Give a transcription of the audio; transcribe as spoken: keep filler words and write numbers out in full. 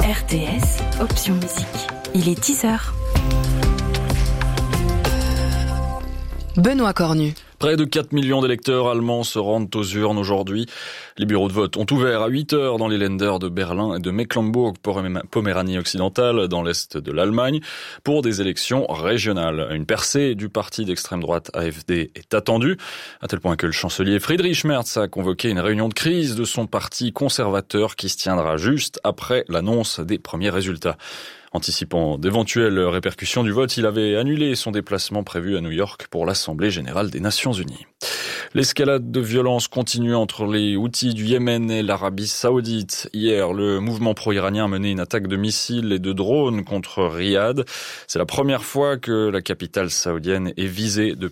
R T S, option musique. Il est dix heures. Benoît Cornu. Près de quatre millions d'électeurs allemands se rendent aux urnes aujourd'hui. Les bureaux de vote ont ouvert à huit heures dans les Länder de Berlin et de Mecklembourg-Poméranie occidentale, dans l'est de l'Allemagne, pour des élections régionales. Une percée du parti d'extrême droite A F D est attendue, à tel point que le chancelier Friedrich Merz a convoqué une réunion de crise de son parti conservateur qui se tiendra juste après l'annonce des premiers résultats. Anticipant d'éventuelles répercussions du vote, il avait annulé son déplacement prévu à New York pour l'Assemblée générale des Nations unies. L'escalade de violence continue entre les Houthis du Yémen et l'Arabie saoudite. Hier, le mouvement pro-iranien a mené une attaque de missiles et de drones contre Riyad. C'est la première fois que la capitale saoudienne est visée depuis